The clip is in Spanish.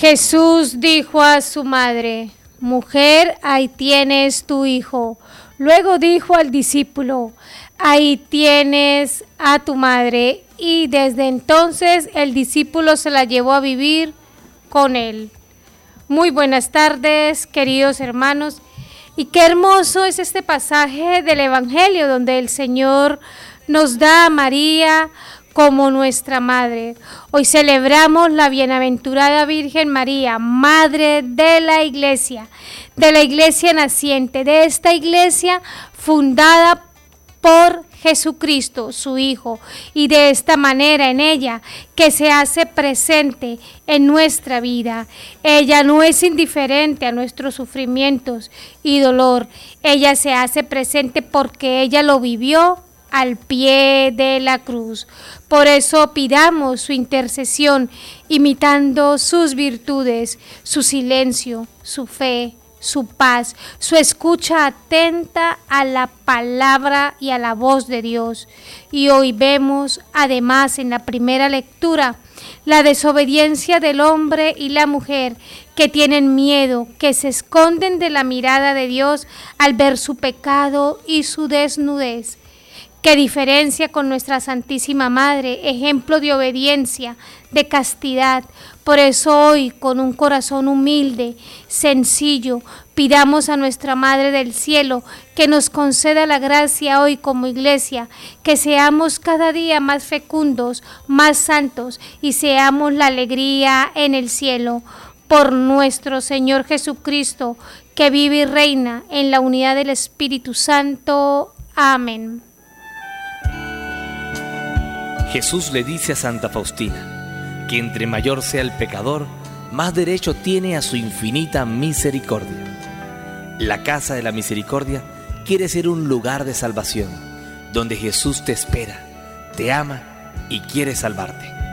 Jesús dijo a su madre: Mujer, ahí tienes tu hijo. Luego dijo al discípulo: Ahí tienes a tu madre. Y desde entonces el discípulo se la llevó a vivir con él. Muy buenas tardes, queridos hermanos. Y qué hermoso es este pasaje del Evangelio donde el Señor nos da a María como nuestra madre. Hoy celebramos la bienaventurada Virgen María, madre de la iglesia naciente, de esta iglesia fundada por Jesucristo, su Hijo, y de esta manera en ella que se hace presente en nuestra vida. Ella no es indiferente a nuestros sufrimientos y dolor. Ella se hace presente porque ella lo vivió al pie de la cruz. Por eso pidamos su intercesión, imitando sus virtudes, su silencio, su fe, su paz, su escucha atenta a la palabra y a la voz de Dios. Y hoy vemos, además, en la primera lectura, la desobediencia del hombre y la mujer que tienen miedo, que se esconden de la mirada de Dios al ver su pecado y su desnudez. Qué diferencia con nuestra Santísima Madre, ejemplo de obediencia, de castidad. Por eso hoy, con un corazón humilde, sencillo, pidamos a nuestra Madre del Cielo que nos conceda la gracia hoy como iglesia, que seamos cada día más fecundos, más santos y seamos la alegría en el cielo. Por nuestro Señor Jesucristo, que vive y reina en la unidad del Espíritu Santo. Amén. Jesús le dice a Santa Faustina que entre mayor sea el pecador, más derecho tiene a su infinita misericordia. La Casa de la Misericordia quiere ser un lugar de salvación, donde Jesús te espera, te ama y quiere salvarte.